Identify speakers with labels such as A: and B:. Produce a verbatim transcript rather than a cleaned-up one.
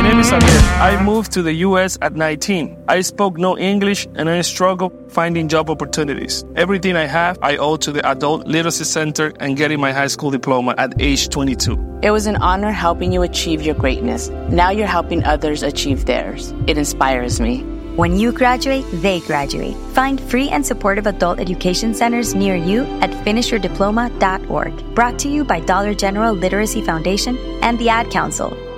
A: My name is Abel. I moved to the U S at nineteen. I spoke no English and I struggled finding job opportunities. Everything I have, I owe to the Adult Literacy Center and getting my high school diploma at age twenty-two.
B: It was an honor helping you achieve your greatness. Now you're helping others achieve theirs. It inspires me.
C: When you graduate, they graduate. Find free and supportive adult education centers near you at finish your diploma dot org. Brought to you by Dollar General Literacy Foundation and the Ad Council.